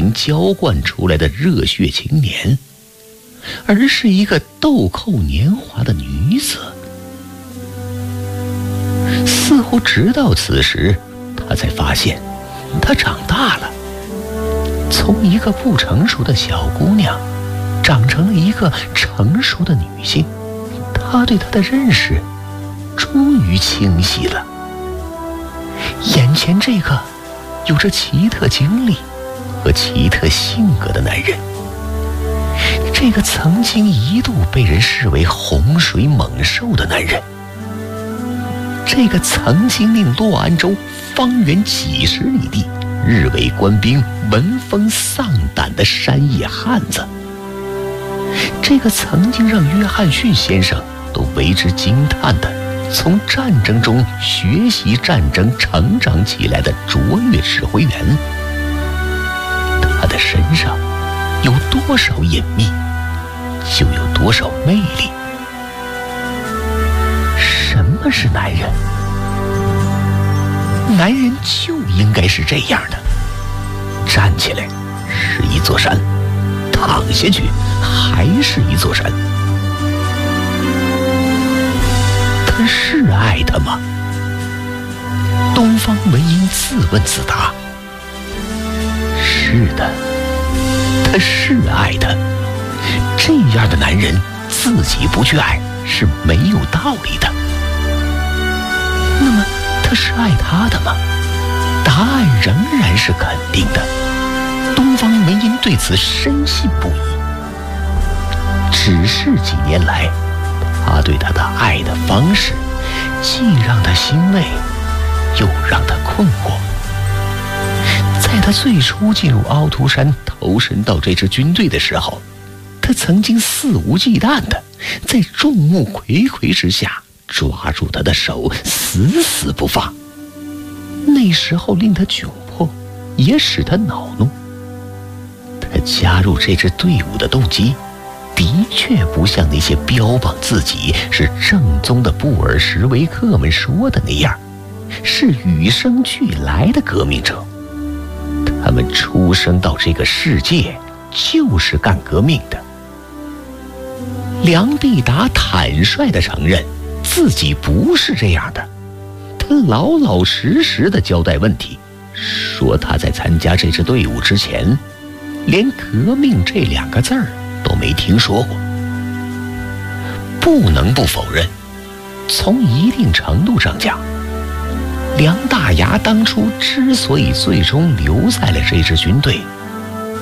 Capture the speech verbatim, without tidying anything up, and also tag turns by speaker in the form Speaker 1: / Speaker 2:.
Speaker 1: 情浇灌出来的热血青年，而是一个豆蔻年华的女子。似乎直到此时，他才发现她长大了，从一个不成熟的小姑娘长成了一个成熟的女性。他对她的认识终于清晰了。眼前这个有着奇特经历和奇特性格的男人，这个曾经一度被人视为洪水猛兽的男人，这个曾经令洛安州方圆几十里地日伪官兵闻风丧胆的山野汉子，这个曾经让约翰逊先生都为之惊叹的从战争中学习战争成长起来的卓越指挥员，他的身上有多少隐秘，就有多少魅力。什么是男人？男人就应该是这样的，站起来是一座山，躺下去还是一座山。他是爱他吗？东方文英自问自答。是的，他是爱他。这样的男人自己不去爱是没有道理的。那么他是爱他的吗？答案仍然是肯定的。东方文英对此深信不疑。只是几年来，他对他的爱的方式，既让他欣慰，又让他困惑。在他最初进入凹凸山投身到这支军队的时候，他曾经肆无忌惮的在众目睽睽之下抓住他的手，死死不放。那时候令他窘迫，也使他恼怒。他加入这支队伍的动机，的确不像那些标榜自己是正宗的布尔什维克们说的那样，是与生俱来的革命者。他们出生到这个世界就是干革命的。梁必达坦率地承认自己不是这样的，他老老实实地交代问题，说他在参加这支队伍之前，连革命这两个字儿都没听说过。不能不否认，从一定程度上讲，梁大牙当初之所以最终留在了这支军队，